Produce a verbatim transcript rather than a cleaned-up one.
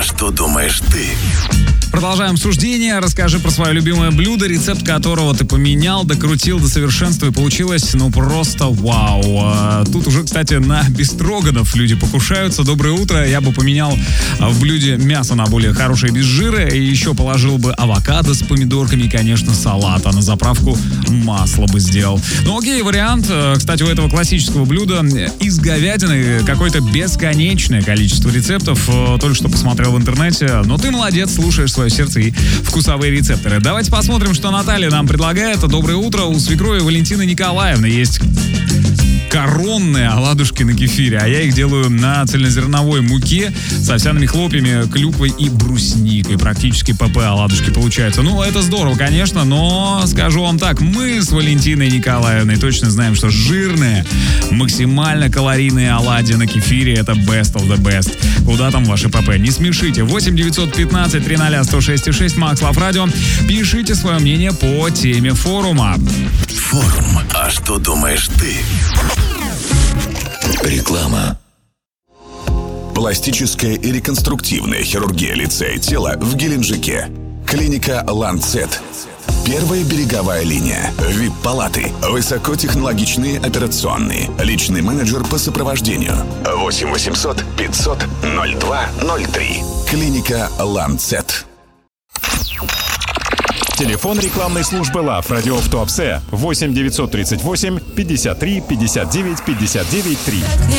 А что думаешь ты? Продолжаем обсуждение. Расскажи про свое любимое блюдо, рецепт которого ты поменял, докрутил до совершенства и получилось, ну, просто вау. А, тут уже, кстати, на бестроганов люди покушаются. Доброе утро. Я бы поменял в блюде мясо на более хорошее без жира и еще положил бы авокадо с помидорками и, конечно, салат. А на заправку масло бы сделал. Ну, окей, вариант. Кстати, у этого классического блюда из говядины какое-то бесконечное количество рецептов. Только что посмотрел в интернете. Но ты молодец, слушаешь свое сердце и вкусовые рецепторы. Давайте посмотрим, что Наталья нам предлагает. Доброе утро. У свекрови Валентины Николаевны есть коронные оладушки на кефире, а я их делаю на цельнозерновой муке с овсяными хлопьями, клюквой и брусникой. Практически ПП оладушки получаются. Ну, это здорово, конечно, но скажу вам так, мы с Валентиной Николаевной точно знаем, что жирные, максимально калорийные оладьи на кефире — это best of the best. Куда там ваши ПП? Не смешите. восемь девятьсот пятнадцать триста сто шесть шесть Макс Лав Радио. Пишите свое мнение по теме форума. Форум. А что думаешь ты? Реклама. Пластическая и реконструктивная хирургия лица и тела в Геленджике. Клиника «Ланцет». Первая береговая линия. ви ай пи-палаты. Высокотехнологичные операционные. Личный менеджер по сопровождению. восемь восемьсот пятьсот ноль два ноль три. Клиника «Ланцет». Телефон рекламной службы Лав Радио в Туапсе восемь девятьсот тридцать восемь пятьдесят три пятьдесят девять пятьдесят девять три.